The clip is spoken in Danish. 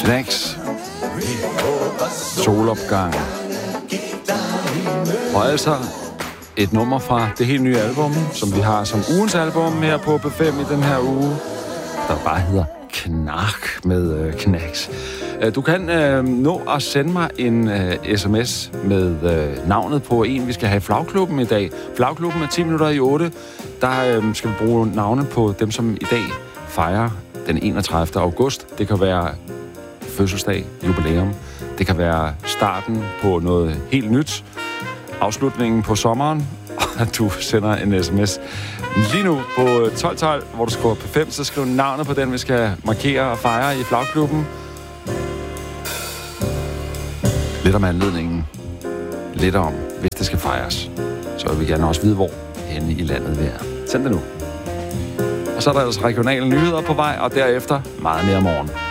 Knacks. Solopgang. Og altså et nummer fra det helt nye album, som vi har som ugens album her på B5 i den her uge, der bare hedder Knark med Knacks. Du kan nå at sende mig en sms med navnet på en, vi skal have i Flagklubben i dag. Flagklubben er 10 minutter i 8. Der skal vi bruge navnet på dem, som i dag fejrer den 31. august. Det kan være fødselsdag, jubilæum. Det kan være starten på noget helt nyt. Afslutningen på sommeren. Og du sender en sms lige nu på 1212, hvor du skriver P5, så skriv navnet på den, vi skal markere og fejre i Flagklubben. Lidt om anledningen. Lidt om, hvis det skal fejres. Så vil vi gerne også vide, hvor henne i landet vi er. Send det nu. Og så er der altså regionale nyheder på vej, og derefter meget mere morgen.